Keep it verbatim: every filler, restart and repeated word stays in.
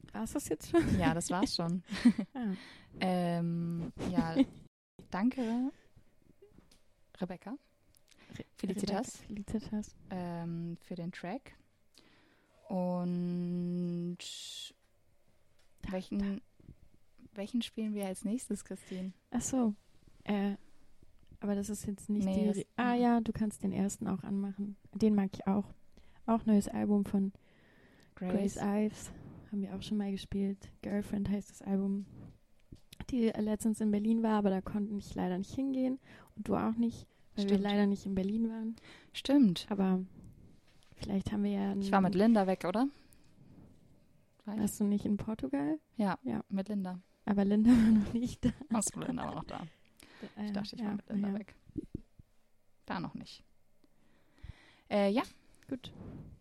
War es das jetzt schon? Ja, das war's schon. Ah. ähm, ja, danke, Rebecca. Felicitas. Felicitas. Ähm, für den Track. Und welchen, welchen spielen wir als nächstes, Christine? Ach so. Äh, aber das ist jetzt nicht Nee, die... das- Re- ah ja, du kannst den ersten auch anmachen. Den mag ich auch. Auch neues Album von Grace Ives. Haben wir auch schon mal gespielt. Girlfriend heißt das Album. Die äh, letztens in Berlin war, aber da konnte ich leider nicht hingehen. Und du auch nicht, weil Stimmt. wir leider nicht in Berlin waren. Stimmt. Aber vielleicht haben wir ja... Ich war mit Linda weg, oder? War ich? Warst du nicht in Portugal? Ja, Ja. mit Linda. Aber Linda war noch nicht da. Achso, Linda war noch da. Ich dachte, ich war ja, mit Linda ja. weg. Da noch nicht. Äh, ja, Gut.